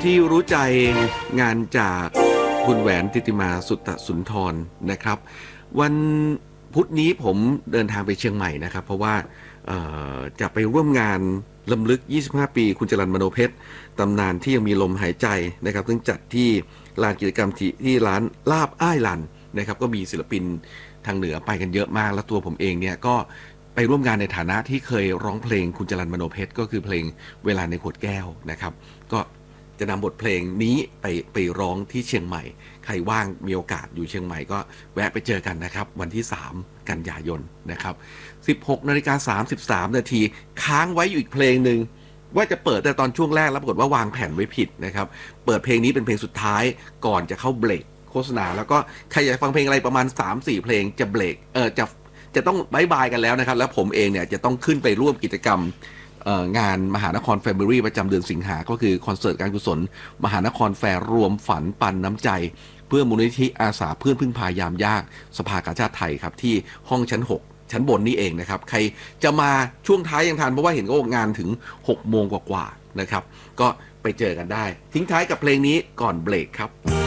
ที่รู้ใจงานจากคุณแหวนทิติมาสุตตสุนทรนะครับวันพุธนี้ผมเดินทางไปเชียงใหม่นะครับเพราะว่าจะไปร่วมงานรำลึก25 ปีคุณจรัญ มโนเพชรตำนานที่ยังมีลมหายใจนะครับซึ่งจัดที่ลานกิจกรรมที่ร้านลาบอ้ายลันนะครับก็มีศิลปินทางเหนือไปกันเยอะมากแล้วตัวผมเองเนี่ยก็ไปร่วมงานในฐานะที่เคยร้องเพลงคุณจรัญ มโนเพชรก็คือเพลงเวลาในขวดแก้วนะครับก็จะนำบทเพลงนี้ไปร้องที่เชียงใหม่ใครว่างมีโอกาสอยู่เชียงใหม่ก็แวะไปเจอกันนะครับวันที่3 กันยายนนะครับ 16:33 นาทีค้างไว้อยู่อีกเพลงหนึ่งว่าจะเปิดแต่ตอนช่วงแรกแล้วปรากฏว่าวางแผนไว้ผิดนะครับเปิดเพลงนี้เป็นเพลงสุดท้ายก่อนจะเข้าเบรกโฆษณาแล้วก็ใครอยากฟังเพลงอะไรประมาณ 3-4 เพลงจะเบรกจะต้องบายบายกันแล้วนะครับแล้วผมเองเนี่ยจะต้องขึ้นไปร่วมกิจกรรมงานมหานครแฟมิลี่ประจำเดือนสิงหาก็คือคอนเสิร์ตการกุศลมหานครแฟร์รวมฝันปันน้ำใจเพื่อมูลนิธิอาสาเพื่อนพึ่งพายามยากสภากาชาดไทยครับที่ห้องชั้น 6 ชั้นบนนี่เองนะครับใครจะมาช่วงท้ายยังทันเพราะว่าเห็นก็งานถึง 6 โมงกว่าๆนะครับก็ไปเจอกันได้ทิ้งท้ายกับเพลงนี้ก่อนเบรกครับ